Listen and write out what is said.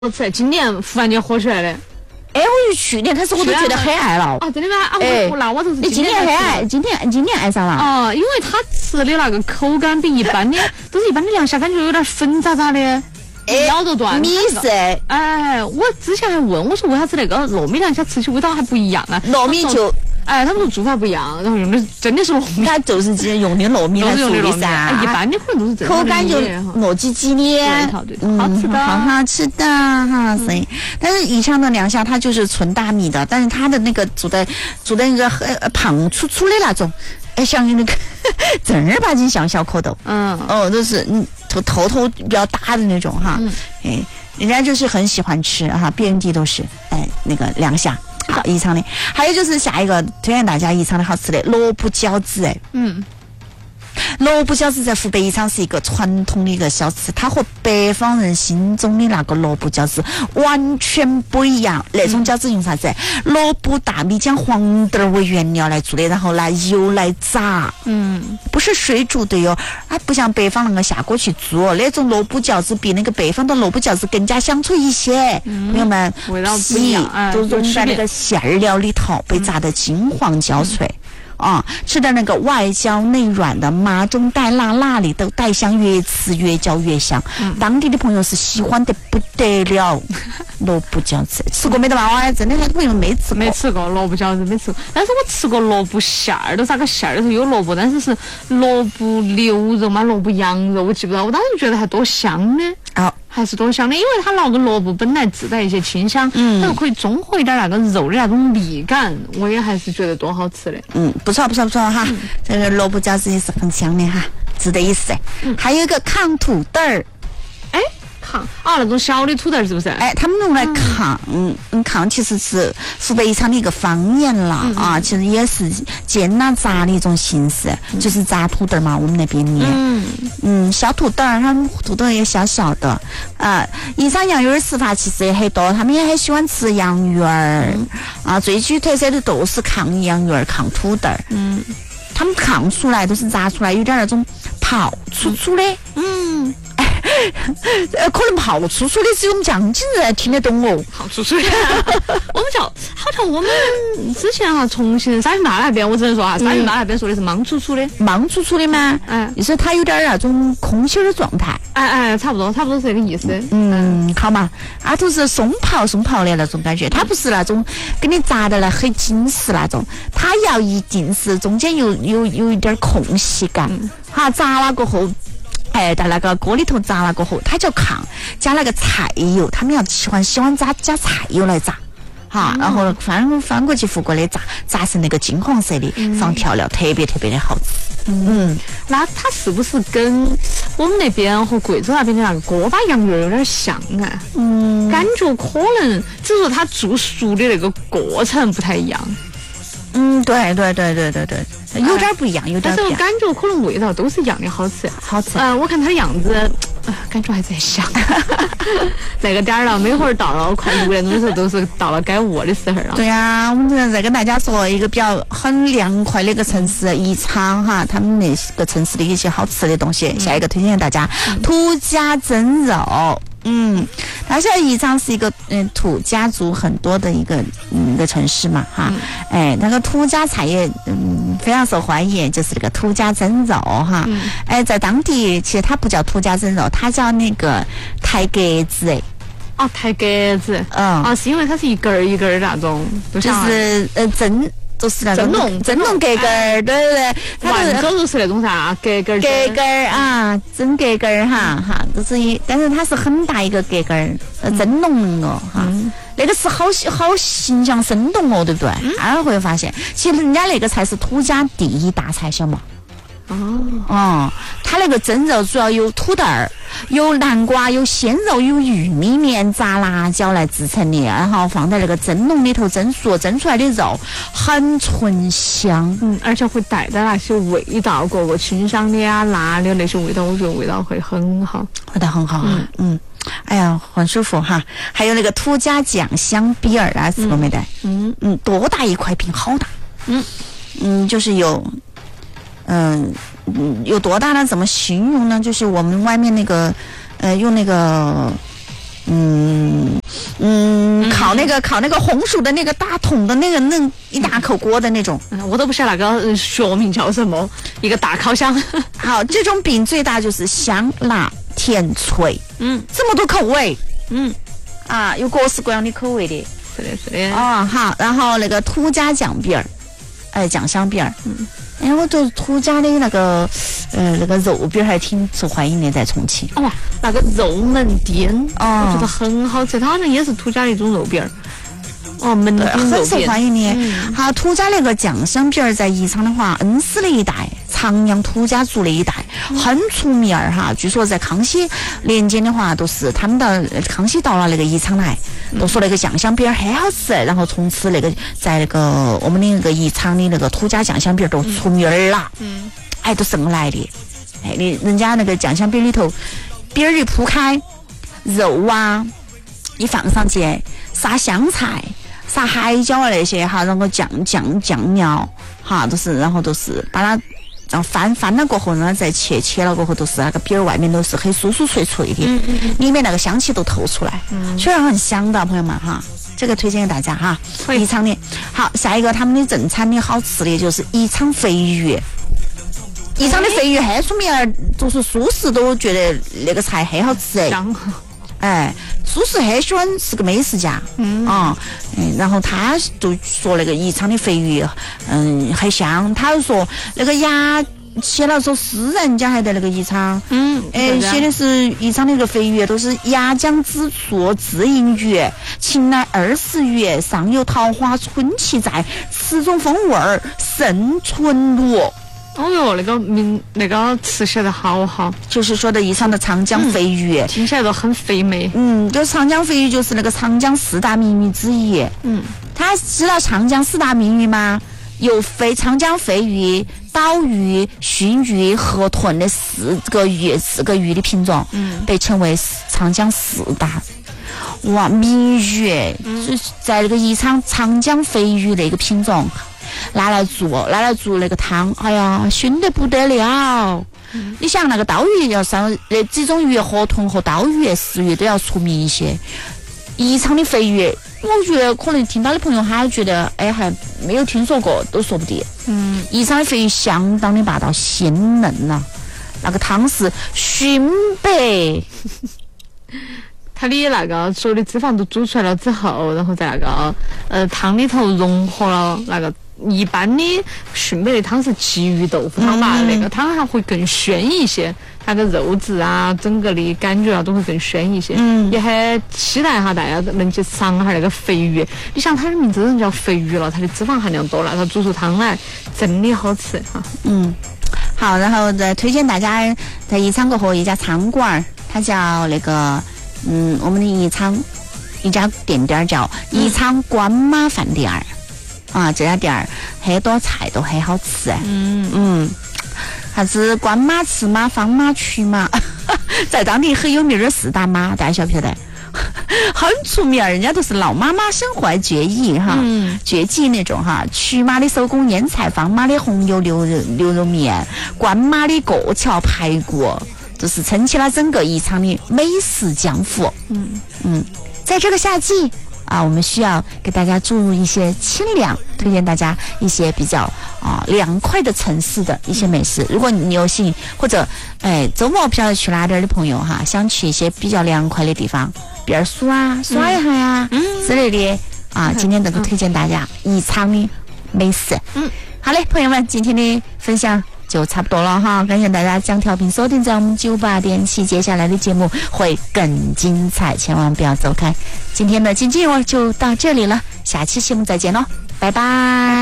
我吃，今年忽然间火起来的。 哎，我就去年开始我都觉得很爱了。 啊，真的吗？啊，那我就是你今年很爱，今年爱上了。 哦，因为它吃的那个口感比一般的都是一般的凉虾，感觉有点粉渣渣的，咬着断。 米色。 哎，我之前还问我说为啥子那个糯米凉虾吃起味道还不一样啊？ 糯米就。 他们说做法不一样，然后用的真的是糯米， 它就是用的糯米来做的噻。 一般的可能都是正常的。 口感就糯叽叽的， 好吃的， 好吃的哈。所以，但是宜昌的凉虾它就是纯大米的，但是它的那个做的那个胖粗粗的那种，像那个正儿八经像小蝌蚪。都是头比较大的那种哈。人家就是很喜欢吃哈，遍地都是那个凉虾。好，宜昌的，还有就是下一个推荐大家宜昌的好吃的萝卜饺子。萝卜饺子在湖北宜昌是一个传统的一个小吃，它和北方人心中的那个萝卜饺子完全不一样。那种饺子用啥子？萝卜、大米将黄豆为原料来做的，然后拿油来炸。不是水煮的哟，它不像北方那个下锅去做，那种萝卜饺子比那个北方的萝卜饺子更加香脆一些。朋友们，皮都融在那个馅儿料里头，被炸得金黄焦脆。吃的那个外焦内软的，麻中带辣，辣里都带香，越吃越嚼越香。当地的朋友是喜欢得不得了。萝卜饺子吃过没得嘛？我真的很多朋友没吃过萝卜饺子，没吃过。但是我吃过萝卜馅儿的，啥个馅儿里头有萝卜，但是萝卜牛肉嘛，萝卜羊肉，我记不到。我当时觉得还多香的。还是多香的，因为它那个萝卜本来自带一些清香，它又可以中和一点那个肉的那种腻感，我也还是觉得多好吃的。 不错哈，这个萝卜饺子也是很香的哈，值得一试。还有一个炕土豆儿， 那种小的土豆是不是？ 他们用来炕其实是湖北宜昌的一个方言了其实也是煎炸的一种形式，就是炸土豆嘛，我们那边念。小土豆儿，他们土豆也小小的宜昌洋芋儿吃法其实也很多，他们也很喜欢吃洋芋儿最具特色的都是炕洋芋儿、炕土豆儿。他们炕出来都是炸出来有点那种泡粗粗的。可能泡粗粗的只有我们江津人听得懂哦。 泡粗粗的我们好像我们之前重庆沙坪坝那边，我只能说沙坪坝那边说的是莽粗粗的吗？就是它有点那种空心的状态。 差不多是这个意思。 好嘛，都是松泡的那种感觉，它不是那种给你炸的来很紧实那种，它要一定是中间有一点空隙感。炸了过后在那个锅里头炸了过后，它叫炕，加那个菜油，他们喜欢加菜油来炸，然后翻过去覆过的炸成那个金黄色的，放调料，特别特别的好吃。 那它是不是跟我们那边和贵州那边的那个锅巴洋芋有点像啊？感觉可能只是说它做熟的那个过程不太一样。 对，有点不一样， 但是我感觉可能味道都是一样的好吃。我看它的样子，感觉还是很香。这个点儿了，每会儿到了快6点钟的时候，都是到了该饿的时候了。 对呀，我们再跟大家说一个比较很凉快的一个城市宜昌哈，他们那个城市的一些好吃的东西。下一个推荐大家土家蒸肉。而且宜昌是一个土家族很多的一个城市嘛哈。那个土家菜也非常受欢迎，就是那个土家蒸肉哈。在当地其实它不叫土家蒸肉，它叫那个抬格子。 抬格子。是因为它是一根儿一根儿那种， 就是就是那种蒸笼格格儿，对， 万州就是那种啥格格儿蒸格格儿就是但是它是很大一个格格儿，蒸笼那个是好形象生动对不对？会发现，其实人家那个才是土家第一大菜，晓得吗？它那个蒸肉主要有土豆儿、有南瓜、有鲜肉、有玉米面、炸辣椒来制成的，然后放在那个蒸笼里头蒸熟，蒸出来的肉很醇香， 而且会带的那些味道，过清香的辣的那些味道，我觉得味道会很好， 哎呀，很舒服哈。还有那个土家酱香比儿吃过没得？多大一块饼，好大。就是有。有多大呢？怎么形容呢？就是我们外面那个用那个烤那个红薯的那个大桶的那一大口锅的那种， 我都不晓得那个学名叫什么，一个大烤箱。 好，这种饼最大就是香辣甜脆，这么多口味，有各式各样的口味的， 是的。 哦，好，然后那个土家酱饼儿，酱香饼儿，我觉得土家的那个肉饼还挺受欢迎的，在重庆。 哇，那个肉门颠，我觉得很好吃，它好像也是土家的一种肉饼儿。门钉肉很受欢迎的。好，土家那个酱香饼儿在宜昌的话，恩施那一带，长阳土家族那一带很出名儿哈。据说在康熙年间的话，都是他们到康熙到了那个宜昌来，都说那个酱香饼儿很好吃，然后从此那个在那个我们的那个宜昌的那个土家酱香饼儿都出名儿了。都是来的。人家那个酱香饼里头，饼儿一铺开，肉啊一放上去，撒香菜。撒海椒啊那些哈，然后酱料哈，然后都是把它然后翻了过后呢，再切了过后，都是那个饼儿外面都是很酥酥脆脆的，里面那个香气都透出来，虽然很香的朋友们哈，这个推荐给大家哈。宜昌的好，下一个他们的正餐的好吃的就是宜昌肥鱼。宜昌的肥鱼很出名儿，就是素食都觉得那个菜很好吃素食很喜欢是个美食家，然后他就说那个宜昌的肥鱼，很香。他就说那个鸭写了首诗，人家还在那个宜昌，写的是宜昌的那个肥鱼都是鸭浆紫醋自饮鱼，秦来20月，上有桃花春气在，此种风味儿胜春露。 哦哟，那个词写的好好， 就是说的宜昌的长江肥鱼， 听起来都很肥美。 就长江肥鱼就是那个长江4大名鱼之一。他知道长江4大名鱼吗？有长江肥鱼、岛鱼、鲟鱼、河豚的四个鱼的品种，被称为长江4大。哇，名鱼，就是在那个宜昌长江肥鱼那个品种。拿来做那个汤，哎呀，熏得不得了。你想那个刀鱼要上那几种鱼，河豚和刀鱼、石鱼都要出名一些。宜昌的肥鱼，我觉得可能听到的朋友还觉得还没有听说过，都说不定。宜昌的肥鱼相当的霸道，鲜嫩呐，那个汤是熏白。 它的那个所有的脂肪都煮出来了之后，然后在那个汤里头融合了那个一般的熏白的汤是鲫鱼豆腐汤吧，那个汤还会更鲜一些，那个肉质啊，整个的感觉啊都会更鲜一些。也很期待哈，大家能去尝下那个肥鱼。你想它的名字都叫肥鱼了，它的脂肪含量多了，它煮出汤来真的好吃哈。 好，然后再推荐大家在宜昌过后一家餐馆，它叫那个我们的宜昌一家店叫宜昌关马饭店这家店很多菜都很好吃啥子关马、赤马、方马、曲马，在当地很有名的4大马，大家晓不晓得？很出名，人家都是老妈妈身怀绝艺哈，绝技那种哈。曲马的手工腌菜，方马的红油牛肉面，关马的过桥排骨。就是撑起了整个宜昌的美食江湖。在这个夏季我们需要给大家注入一些清凉，推荐大家一些比较凉快的城市的一些美食。如果你有幸或者周末不晓得去哪点的朋友哈，想去一些比较凉快的地方，比如说耍一下呀之类的今天都推荐大家宜昌的美食。好嘞，朋友们，今天的分享就差不多了哈，感谢大家将调频锁定在我们98.7，接下来的节目会更精彩，千万不要走开。今天的经济就到这里了，下期节目再见喽，拜拜。